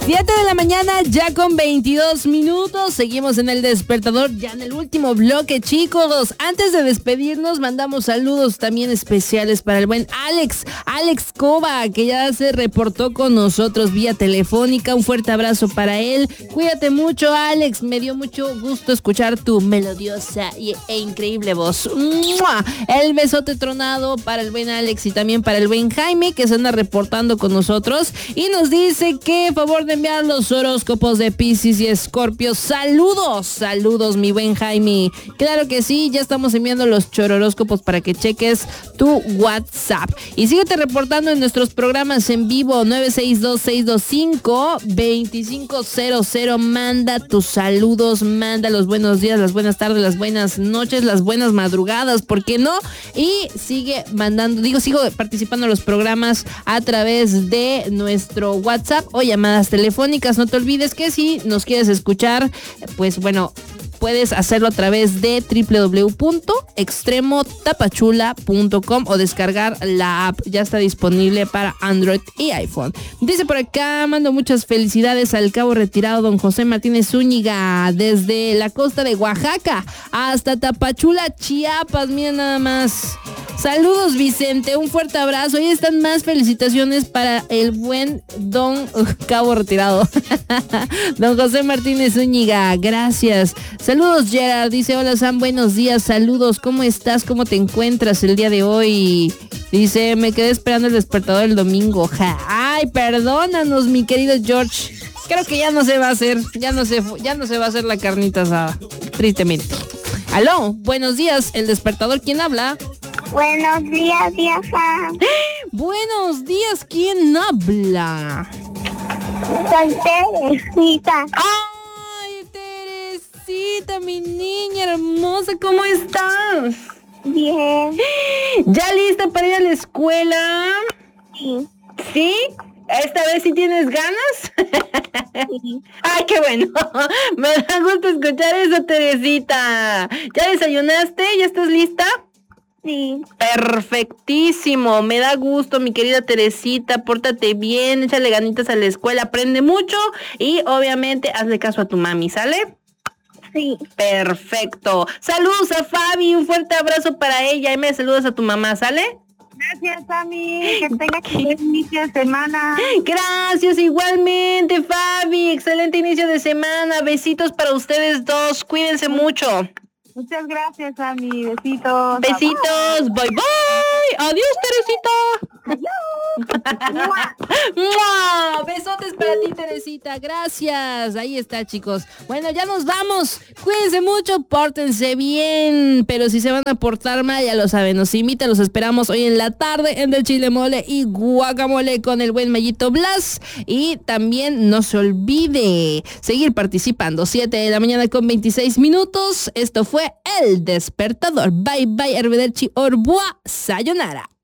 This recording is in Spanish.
7 de la mañana, ya con 22 minutos. Seguimos en el despertador, ya en el último bloque, chicos. Antes de despedirnos, mandamos saludos también especiales para el buen Alex Cova, que ya se reportó con nosotros vía telefónica. Un fuerte abrazo para él. Cuídate mucho, Alex. Me dio mucho gusto escuchar tu melodiosa e increíble voz. ¡Mua! El besote tronado para el buen Alex y también para el buen Jaime, que se anda reportando con nosotros y nos dice que favor de enviar los horóscopos de Piscis y Escorpio. Saludos, mi buen Jaime. Claro que sí, ya estamos enviando los chororóscopos para que cheques tu WhatsApp. Y síguete reportando en nuestros programas en vivo, 962-625-2500. Manda tus saludos, manda los buenos días, las buenas tardes, las buenas noches, las buenas madrugadas, ¿por qué no? Y sigo participando en los programas a través de nuestro WhatsApp o llamadas telefónicas. No te olvides que si nos quieres escuchar, pues bueno, puedes hacerlo a través de www.extremotapachula.com o descargar la app. Ya está disponible para Android y iPhone. Dice por acá, mando muchas felicidades al cabo retirado don José Martínez Zúñiga, desde la costa de Oaxaca hasta Tapachula, Chiapas. Mira nada más. Saludos, Vicente, un fuerte abrazo. Ahí están más felicitaciones para el buen don cabo retirado. Don José Martínez Zúñiga, gracias. Saludos, Gerard, dice, hola Sam, buenos días, saludos, ¿cómo estás? ¿Cómo te encuentras el día de hoy? Dice, me quedé esperando el despertador el domingo. Ay, perdónanos, mi querido George. Creo que ya no se va a hacer, ya no se va a hacer la carnita asada, tristemente. Aló, buenos días, el despertador, ¿quién habla? Buenos días, vieja. Buenos días, ¿quién habla? Soy Teresita. ¡Ay, Teresita, mi niña hermosa! ¿Cómo estás? Bien. ¿Ya lista para ir a la escuela? Sí. ¿Sí? ¿Esta vez sí tienes ganas? Sí. ¡Ay, qué bueno! Me da gusto escuchar eso, Teresita. ¿Ya desayunaste? ¿Ya estás lista? Sí. Perfectísimo, me da gusto, mi querida Teresita, pórtate bien, échale ganitas a la escuela, aprende mucho y obviamente hazle caso a tu mami, ¿sale? Sí. Perfecto. Saludos a Fabi, un fuerte abrazo para ella y me saludas a tu mamá, ¿sale? Gracias, Sammy. Que tengas un buen inicio de semana. Gracias, igualmente, Fabi, excelente inicio de semana, besitos para ustedes dos, cuídense mucho. Muchas gracias, Sammy. Besitos. Besitos, bye bye. Adiós, Teresita. ¡Mua! ¡Mua! Besotes para ti, Teresita. Gracias. Ahí está, chicos. Bueno, ya nos vamos. Cuídense mucho, pórtense bien. Pero si se van a portar mal, ya lo saben. Nos invita, los esperamos hoy en la tarde en el chile mole y guacamole con el buen Mayito Blas. Y también no se olvide seguir participando. 7 de la mañana con 26 minutos. Esto fue El Despertador. Bye bye, arrivederci, au revoir, sayonara.